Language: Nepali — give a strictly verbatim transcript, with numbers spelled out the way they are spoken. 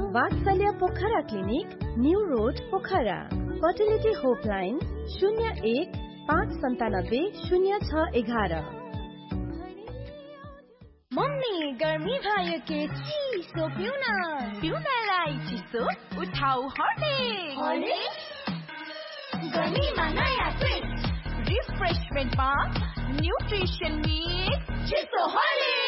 वात्सल्य Pokhara clinic, new road Pokhara. Fertility होपलाइन शून्य एक पाँच सन्तानब्बे शून्य छ एघार। मम्मी गर्मी भयो के चिसो पिउन पिउनलाई चिसो उठाउ हर्लिक्स। गर्मीमा नयाँ ट्विस्ट रिफ्रेशमेन्टमा न्युट्रिसन मिक्स चिसो हर्लिक्स।